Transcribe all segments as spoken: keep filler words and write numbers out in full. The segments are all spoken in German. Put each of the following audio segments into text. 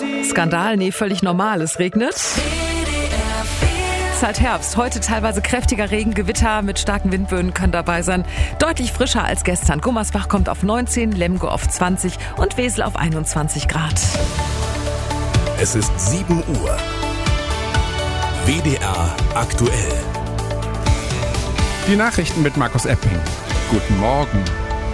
Skandal? Nee, völlig normal. Es regnet. Es ist halt Herbst. Heute teilweise kräftiger Regen, Gewitter mit starken Windböen können dabei sein. Deutlich frischer als gestern. Gummersbach kommt auf neunzehn, Lemgo auf zwanzig und Wesel auf einundzwanzig Grad. Es ist sieben Uhr. W D R aktuell. Die Nachrichten mit Markus Epping. Guten Morgen.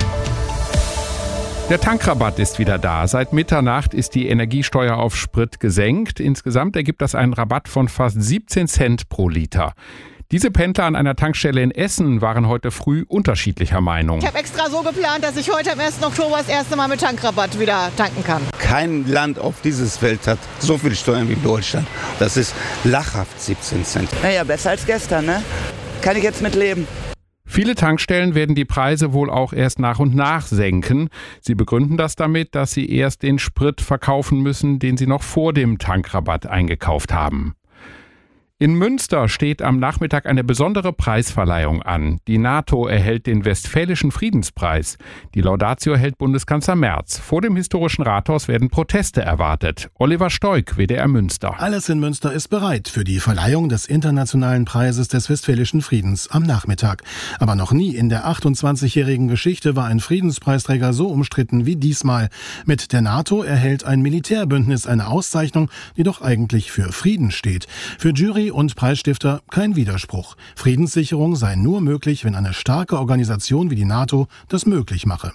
Der Tankrabatt ist wieder da. Seit Mitternacht ist die Energiesteuer auf Sprit gesenkt. Insgesamt ergibt das einen Rabatt von fast siebzehn Cent pro Liter. Diese Pendler an einer Tankstelle in Essen waren heute früh unterschiedlicher Meinung. Ich habe extra so geplant, dass ich heute am ersten Oktober das erste Mal mit Tankrabatt wieder tanken kann. Kein Land auf dieses Welt hat so viel Steuern wie Deutschland. Das ist lachhaft, siebzehn Cent. Naja, besser als gestern, ne? Kann ich jetzt mit leben. Viele Tankstellen werden die Preise wohl auch erst nach und nach senken. Sie begründen das damit, dass sie erst den Sprit verkaufen müssen, den sie noch vor dem Tankrabatt eingekauft haben. In Münster steht am Nachmittag eine besondere Preisverleihung an. Die NATO erhält den Westfälischen Friedenspreis. Die Laudatio hält Bundeskanzler Merz. Vor dem historischen Rathaus werden Proteste erwartet. Oliver Stoik, W D R Münster. Alles in Münster ist bereit für die Verleihung des internationalen Preises des Westfälischen Friedens am Nachmittag. Aber noch nie in der achtundzwanzigjährigen Geschichte war ein Friedenspreisträger so umstritten wie diesmal. Mit der NATO erhält ein Militärbündnis eine Auszeichnung, die doch eigentlich für Frieden steht. Für Jury und Preisstifter kein Widerspruch. Friedenssicherung sei nur möglich, wenn eine starke Organisation wie die NATO das möglich mache.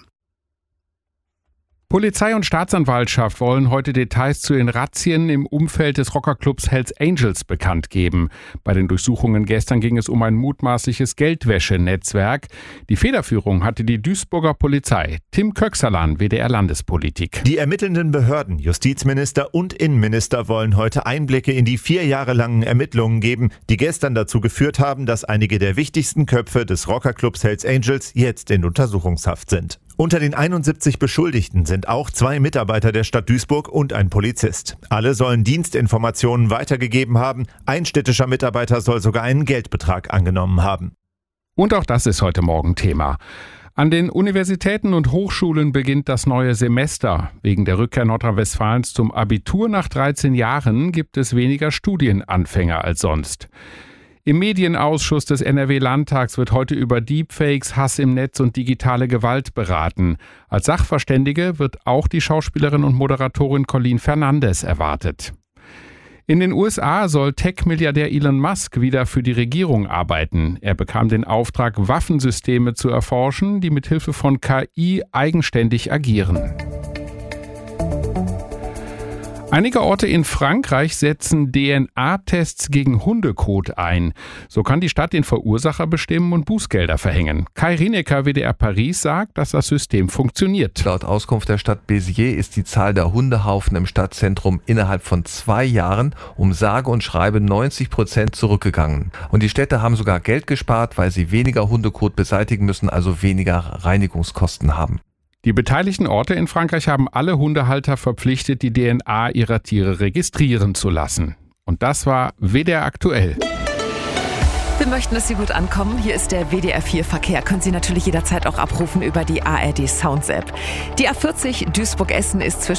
Polizei und Staatsanwaltschaft wollen heute Details zu den Razzien im Umfeld des Rockerclubs Hells Angels bekannt geben. Bei den Durchsuchungen gestern ging es um ein mutmaßliches Geldwäschenetzwerk. Die Federführung hatte die Duisburger Polizei. Tim Köxerlan, W D R Landespolitik. Die ermittelnden Behörden, Justizminister und Innenminister wollen heute Einblicke in die vier Jahre langen Ermittlungen geben, die gestern dazu geführt haben, dass einige der wichtigsten Köpfe des Rockerclubs Hells Angels jetzt in Untersuchungshaft sind. Unter den einundsiebzig Beschuldigten sind auch zwei Mitarbeiter der Stadt Duisburg und ein Polizist. Alle sollen Dienstinformationen weitergegeben haben. Ein städtischer Mitarbeiter soll sogar einen Geldbetrag angenommen haben. Und auch das ist heute Morgen Thema. An den Universitäten und Hochschulen beginnt das neue Semester. Wegen der Rückkehr Nordrhein-Westfalens zum Abitur nach dreizehn Jahren gibt es weniger Studienanfänger als sonst. Im Medienausschuss des N R W-Landtags wird heute über Deepfakes, Hass im Netz und digitale Gewalt beraten. Als Sachverständige wird auch die Schauspielerin und Moderatorin Colleen Fernandez erwartet. In den U S A soll Tech-Milliardär Elon Musk wieder für die Regierung arbeiten. Er bekam den Auftrag, Waffensysteme zu erforschen, die mit Hilfe von K I eigenständig agieren. Einige Orte in Frankreich setzen D N A-Tests gegen Hundekot ein. So kann die Stadt den Verursacher bestimmen und Bußgelder verhängen. Kai Rinecker, W D R Paris, sagt, dass das System funktioniert. Laut Auskunft der Stadt Béziers ist die Zahl der Hundehaufen im Stadtzentrum innerhalb von zwei Jahren um sage und schreibe neunzig Prozent zurückgegangen. Und die Städte haben sogar Geld gespart, weil sie weniger Hundekot beseitigen müssen, also weniger Reinigungskosten haben. Die beteiligten Orte in Frankreich haben alle Hundehalter verpflichtet, die D N A ihrer Tiere registrieren zu lassen. Und das war W D R aktuell. Wir möchten, dass Sie gut ankommen. Hier ist der W D R vier Verkehr. Können Sie natürlich jederzeit auch abrufen über die A R D Sounds App. Die A vierzig Duisburg-Essen ist zwischen